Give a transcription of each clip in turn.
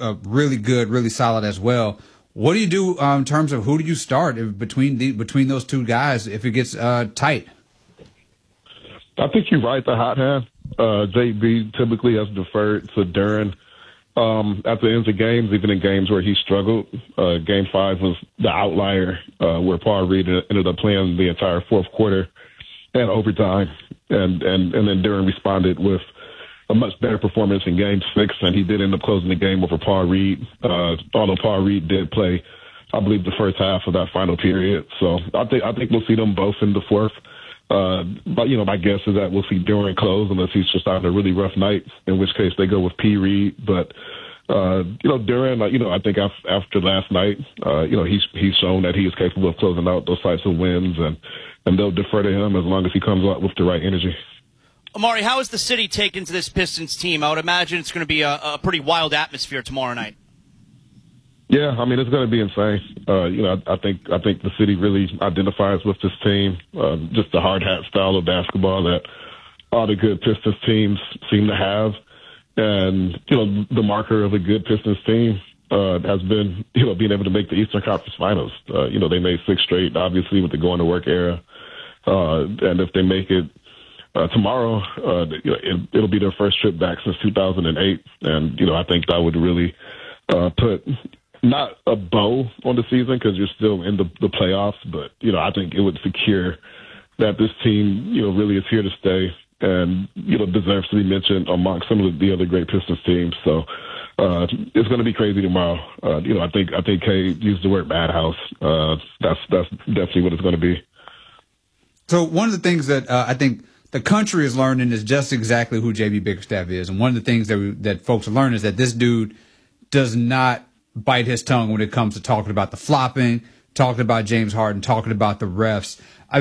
really good, really solid as well. What do you do in terms of who do you start between those two guys if it gets tight? I think you ride the hot hand. JB typically has deferred to Duren at the ends of games, even in games where he struggled. Game 5 was the outlier where Paul Reed ended up playing the entire fourth quarter and overtime, and then Duren responded with a much better performance in Game 6, and he did end up closing the game over Paul Reed, although Paul Reed did play, I believe, the first half of that final period. So I think we'll see them both in the fourth. But, my guess is that we'll see Duren close unless he's just having a really rough night, in which case they go with P. Reed. But, Duren, I think after last night, he's shown that he is capable of closing out those types of wins, and they'll defer to him as long as he comes out with the right energy. Amari, how is the city taken to this Pistons team? I would imagine it's going to be a pretty wild atmosphere tomorrow night. Yeah, it's going to be insane. I think the city really identifies with this team, just the hard hat style of basketball that all the good Pistons teams seem to have. And, the marker of a good Pistons team has been, being able to make the Eastern Conference Finals. They made 6 straight, obviously, with the going to work era. And if they make it tomorrow, it'll be their first trip back since 2008. And, I think that would really put not a bow on the season because you're still in the playoffs, but, I think it would secure that this team, really is here to stay and, deserves to be mentioned amongst some of the other great Pistons teams. So it's going to be crazy tomorrow. I think Kay used the word madhouse. That's definitely what it's going to be. So one of the things that I think the country is learning is just exactly who J.B. Bickerstaff is. And one of the things that folks are learning is that this dude does not bite his tongue when it comes to talking about the flopping, talking about James Harden, talking about the refs.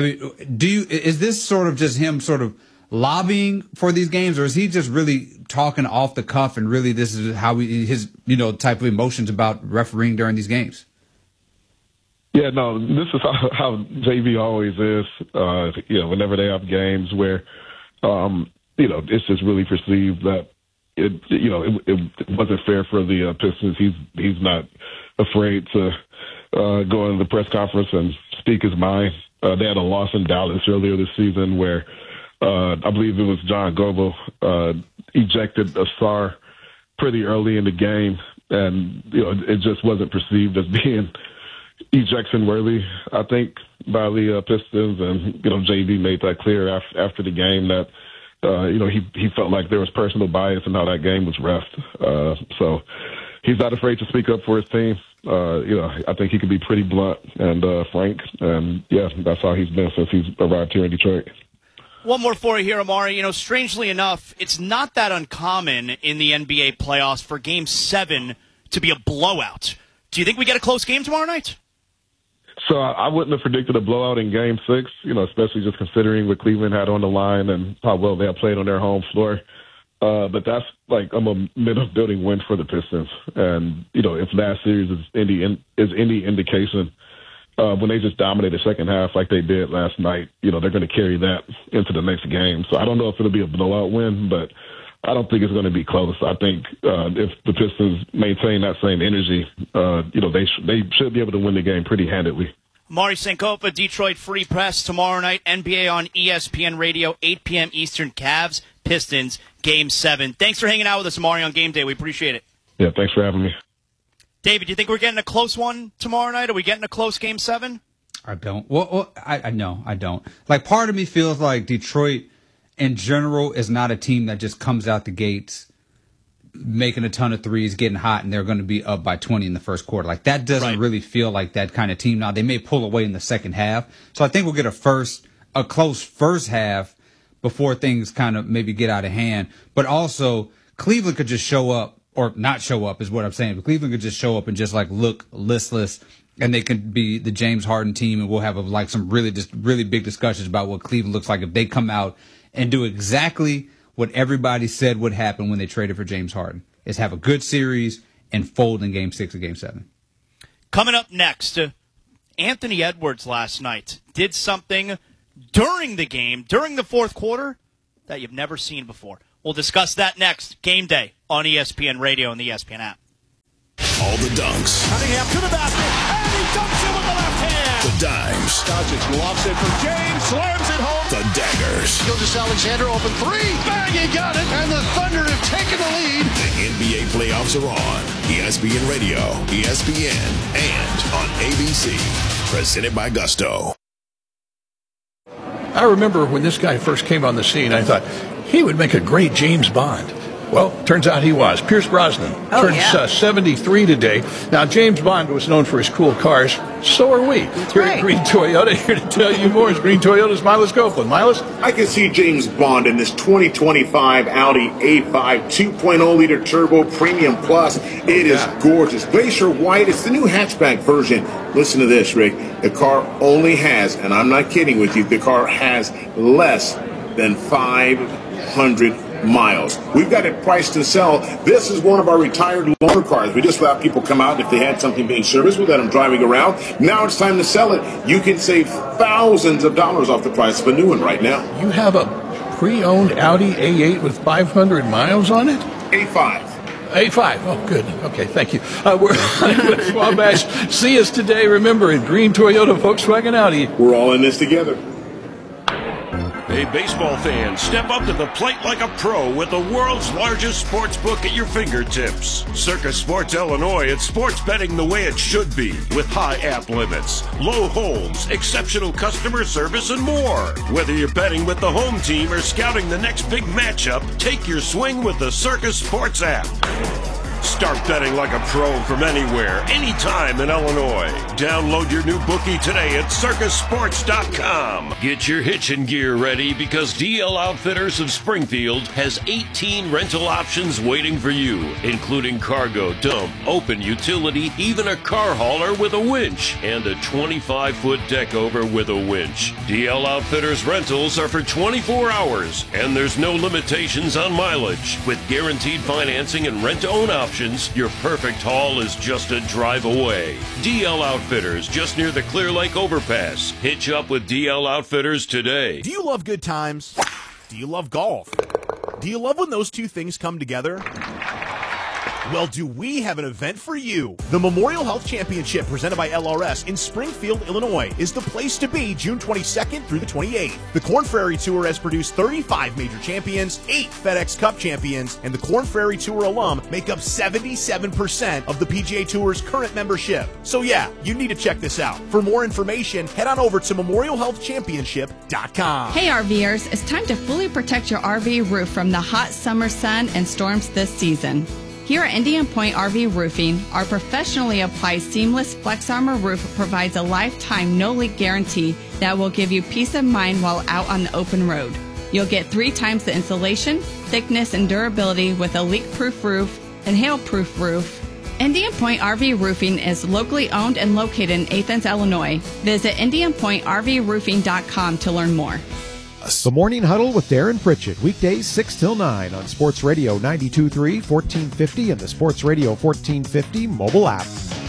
Is this sort of just him sort of lobbying for these games, or is he just really talking off the cuff and really this is how his type of emotions about refereeing during these games? Yeah, no, this is how JV always is. Whenever they have games where, it's just really perceived that it wasn't fair for the Pistons. He's not afraid to go into the press conference and speak his mind. They had a loss in Dallas earlier this season where I believe it was John Goble ejected Asar pretty early in the game, and it just wasn't perceived as being ejection worthy, I think, by the Pistons. And JV made that clear after the game that he felt like there was personal bias in how that game was refed. So he's not afraid to speak up for his team. I think he can be pretty blunt and frank. And, yeah, that's how he's been since he's arrived here in Detroit. One more for you here, Amari. Strangely enough, it's not that uncommon in the NBA playoffs for Game 7 to be a blowout. Do you think we get a close game tomorrow night? So I wouldn't have predicted a blowout in Game 6, especially just considering what Cleveland had on the line and how well they have played on their home floor. But that's like a momentum-building win for the Pistons. And, if last series is any indication, when they just dominated the second half like they did last night, they're going to carry that into the next game. So I don't know if it'll be a blowout win, but I don't think it's going to be close. I think if the Pistons maintain that same energy, they should be able to win the game pretty handedly. Amari Sankofa, Detroit Free Press, tomorrow night, NBA on ESPN Radio, 8 p.m. Eastern, Cavs, Pistons, Game 7. Thanks for hanging out with us, Amari, on Game Day. We appreciate it. Yeah, thanks for having me. David, do you think we're getting a close one tomorrow night? Are we getting a close Game 7? I don't. Well, I don't. Like, part of me feels like Detroit in general is not a team that just comes out the gates making a ton of threes, getting hot, and they're going to be up by 20 in the first quarter. Like, that doesn't really feel like that kind of team. Now, they may pull away in the second half. So I think we'll get a close first half before things kind of maybe get out of hand. But also, Cleveland could just show up, or not show up is what I'm saying. But Cleveland could just show up and just like look listless, and they could be the James Harden team, and we'll have some really big discussions about what Cleveland looks like if they come out and do exactly what everybody said would happen when they traded for James Harden, is have a good series and fold in Game 6 or Game 7. Coming up next, Anthony Edwards last night did something during the game, during the fourth quarter, that you've never seen before. We'll discuss that next. Game Day on ESPN Radio and the ESPN app. All the dunks. Cunningham to the basket, and he dunks it with the left hand. The dimes. Doncic lofts it for James, slams it home. The daggers. Gilgeous-Alexander open three. Bang, he got it, and the Thunder have taken the lead. The NBA playoffs are on ESPN Radio, ESPN, and on ABC. Presented by Gusto. I remember when this guy first came on the scene, I thought he would make a great James Bond. Well, turns out he was. Pierce Brosnan turns 73 today. Now, James Bond was known for his cool cars. So are we. Here at Green Toyota, here to tell you more is Green Toyota's Milas Copeland. Milas? I can see James Bond in this 2025 Audi A5 2.0-liter turbo premium plus. It is gorgeous. Glacier white. It's the new hatchback version. Listen to this, Rick. The car only has, and I'm not kidding with you, the car has less than 500 miles. We've got it priced to sell. This is one of our retired loaner cars. We just let people come out if they had something being serviced. We let them driving around. Now it's time to sell it. You can save thousands of dollars off the price of a new one right now. You have a pre-owned Audi A8 with 500 miles on it? A5. A5. Oh, good. Okay, thank you. We're with Wabash. See us today. Remember, at Green Toyota, Volkswagen, Audi. We're all in this together. Hey, baseball fans, step up to the plate like a pro with the world's largest sports book at your fingertips. Circus Sports Illinois, it's sports betting the way it should be, with high app limits, low holds, exceptional customer service, and more. Whether you're betting with the home team or scouting the next big matchup, take your swing with the Circus Sports app. Start betting like a pro from anywhere, anytime in Illinois. Download your new bookie today at circusports.com. Get your hitching gear ready because DL Outfitters of Springfield has 18 rental options waiting for you, including cargo, dump, open utility, even a car hauler with a winch, and a 25-foot deck over with a winch. DL Outfitters rentals are for 24 hours, and there's no limitations on mileage. With guaranteed financing and rent-to-own options, your perfect haul is just a drive away. DL Outfitters, just near the Clear Lake Overpass. Hitch up with DL Outfitters today. Do you love good times? Do you love golf? Do you love when those two things come together? Well, do we have an event for you? The Memorial Health Championship, presented by LRS in Springfield, Illinois, is the place to be June 22nd through the 28th. The Korn Ferry Tour has produced 35 major champions, 8 FedEx Cup champions, and the Korn Ferry Tour alum make up 77% of the PGA Tour's current membership. So yeah, you need to check this out. For more information, head on over to memorialhealthchampionship.com. Hey RVers, it's time to fully protect your RV roof from the hot summer sun and storms this season. Here at Indian Point RV Roofing, our professionally applied seamless Flex Armor roof provides a lifetime no-leak guarantee that will give you peace of mind while out on the open road. You'll get 3 times the insulation, thickness, and durability with a leak-proof roof and hail-proof roof. Indian Point RV Roofing is locally owned and located in Athens, Illinois. Visit IndianPointRVRoofing.com to learn more. The Morning Huddle with Darren Pritchett, weekdays 6 till 9 on Sports Radio 92.3, 1450, and the Sports Radio 1450 mobile app.